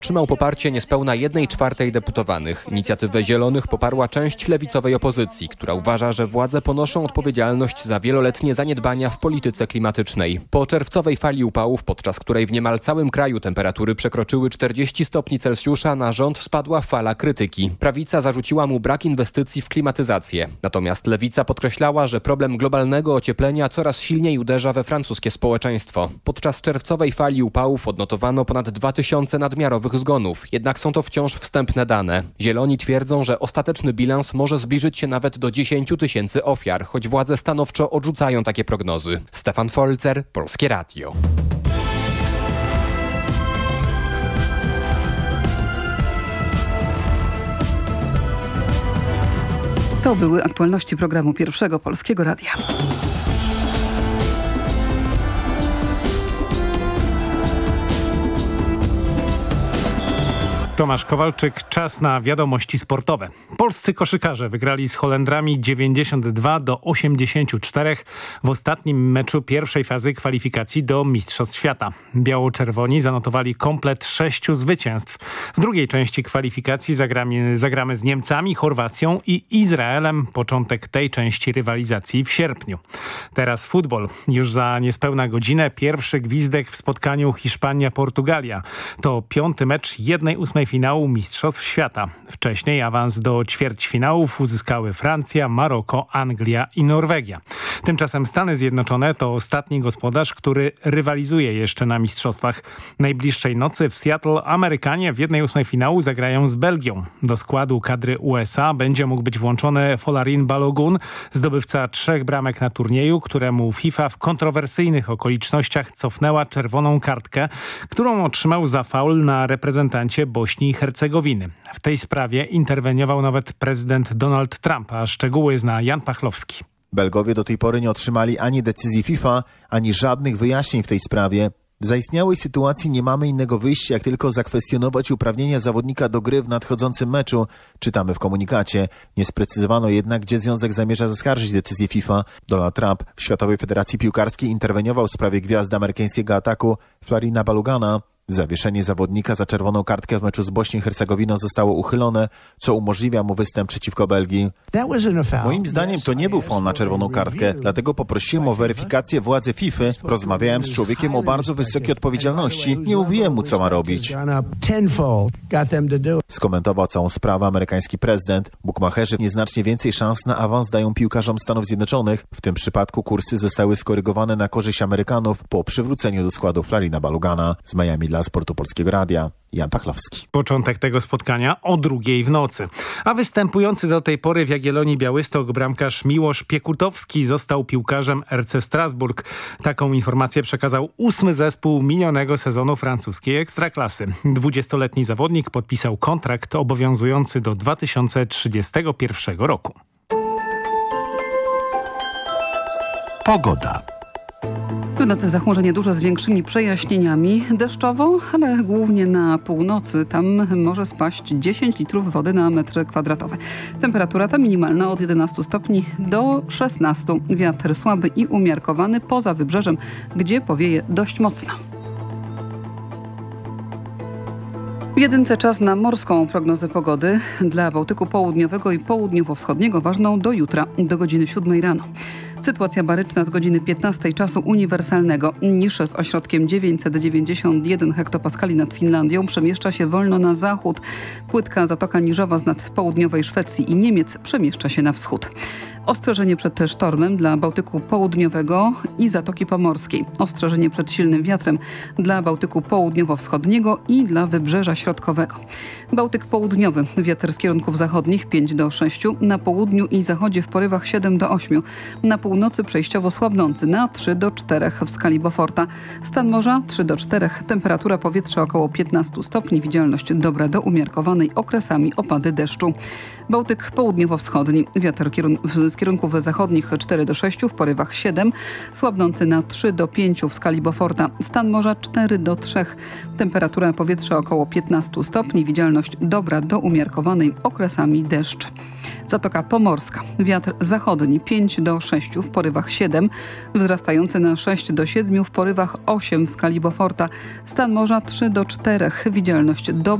Trzymał poparcie niespełna 1/4 deputowanych. Inicjatywę Zielonych poparła część lewicowej opozycji, która uważa, że władze ponoszą odpowiedzialność za wieloletnie zaniedbania w polityce klimatycznej. Po czerwcowej fali upałów, podczas której w niemal całym kraju temperatury przekroczyły 40 stopni Celsjusza, na rząd spadła fala krytyki. Prawica zarzuciła mu brak inwestycji w klimatyzację. Natomiast lewica podkreślała, że problem globalnego ocieplenia coraz silniej uderza we francuskie społeczeństwo. Podczas czerwcowej fali upałów odnotowano ponad 2000 nadmiarowych zgonów, jednak są to wciąż wstępne dane. Zieloni twierdzą, że ostateczny bilans może zbliżyć się nawet do 10 000 ofiar, choć władze stanowczo odrzucają takie prognozy. Stefan Folzer, Polskie Radio. To były aktualności programu Pierwszego Polskiego Radia. Tomasz Kowalczyk, czas na wiadomości sportowe. Polscy koszykarze wygrali z Holendrami 92-84 w ostatnim meczu pierwszej fazy kwalifikacji do Mistrzostw Świata. Biało-czerwoni zanotowali komplet 6 zwycięstw. W drugiej części kwalifikacji zagramy z Niemcami, Chorwacją i Izraelem. Początek tej części rywalizacji w sierpniu. Teraz futbol. Już za niespełna godzinę pierwszy gwizdek w spotkaniu Hiszpania-Portugalia. To 5. mecz 1/8 finału Mistrzostw Świata. Wcześniej awans do ćwierćfinałów uzyskały Francja, Maroko, Anglia i Norwegia. Tymczasem Stany Zjednoczone to ostatni gospodarz, który rywalizuje jeszcze na mistrzostwach. Najbliższej nocy w Seattle Amerykanie w 1/8 finału zagrają z Belgią. Do składu kadry USA będzie mógł być włączony Folarin Balogun, zdobywca 3 bramek na turnieju, któremu FIFA w kontrowersyjnych okolicznościach cofnęła czerwoną kartkę, którą otrzymał za faul na reprezentancie Bośni i Hercegowiny. W tej sprawie interweniował nawet prezydent Donald Trump, a szczegóły zna Jan Pachlowski. Belgowie do tej pory nie otrzymali ani decyzji FIFA, ani żadnych wyjaśnień w tej sprawie. W zaistniałej sytuacji nie mamy innego wyjścia, jak tylko zakwestionować uprawnienia zawodnika do gry w nadchodzącym meczu, czytamy w komunikacie. Nie sprecyzowano jednak, gdzie związek zamierza zaskarżyć decyzję FIFA. Donald Trump w Światowej Federacji Piłkarskiej interweniował w sprawie gwiazdy amerykańskiego ataku Florina Balogana. Zawieszenie zawodnika za czerwoną kartkę w meczu z Bośnią i Hercegowiną zostało uchylone, co umożliwia mu występ przeciwko Belgii. Moim zdaniem to nie był faul na czerwoną kartkę, dlatego poprosiłem o weryfikację władzy FIFA. Rozmawiałem z człowiekiem o bardzo wysokiej odpowiedzialności, nie mówiłem mu, co ma robić. Skomentował całą sprawę amerykański prezydent. Bukmacherzy nieznacznie więcej szans na awans dają piłkarzom Stanów Zjednoczonych. W tym przypadku kursy zostały skorygowane na korzyść Amerykanów po przywróceniu do składu Florina Balogana. Z Miami dla Sportu Polskiego Radia, Jan Pachlowski. Początek tego spotkania o 2:00 w nocy. A występujący do tej pory w Jagiellonii Białystok bramkarz Miłosz Piekutowski został piłkarzem RC Strasburg. Taką informację przekazał 8. zespół minionego sezonu francuskiej Ekstraklasy. 20-letni zawodnik podpisał kontrakt obowiązujący do 2031 roku. Pogoda. W nocy zachmurzenie duże z większymi przejaśnieniami, deszczowo, ale głównie na północy. Tam może spaść 10 litrów wody na metr kwadratowy. Temperatura ta minimalna od 11 stopni do 16. Wiatr słaby i umiarkowany poza wybrzeżem, gdzie powieje dość mocno. W jedynce czas na morską prognozę pogody. Dla Bałtyku Południowego i Południowo-Wschodniego ważną do jutra, do godziny 7 rano. Sytuacja baryczna z godziny 15 czasu uniwersalnego. Niższe z ośrodkiem 991 hektopaskali nad Finlandią przemieszcza się wolno na zachód. Płytka Zatoka Niżowa z nad południowej Szwecji i Niemiec przemieszcza się na wschód. Ostrzeżenie przed sztormem dla Bałtyku Południowego i Zatoki Pomorskiej. Ostrzeżenie przed silnym wiatrem dla Bałtyku Południowo-Wschodniego i dla Wybrzeża Środkowego. Bałtyk Południowy. Wiatr z kierunków zachodnich 5 do 6. Na południu i zachodzie w porywach 7 do 8. Na północy przejściowo słabnący na 3 do 4 w skali Beauforta. Stan morza 3 do 4. Temperatura powietrza około 15 stopni. Widzialność dobra do umiarkowanej, okresami opady deszczu. Bałtyk Południowo-Wschodni. Wiatr z kierunków zachodnich 4 do 6, w porywach 7, słabnący na 3 do 5 w skali Beauforta. Stan morza 4 do 3. Temperatura powietrza około 15 stopni. Widzialność dobra do umiarkowanej, okresami deszcz. Zatoka Pomorska. Wiatr zachodni 5 do 6, w porywach 7, wzrastający na 6 do 7, w porywach 8 w skali Beauforta. Stan morza 3 do 4, widzialność do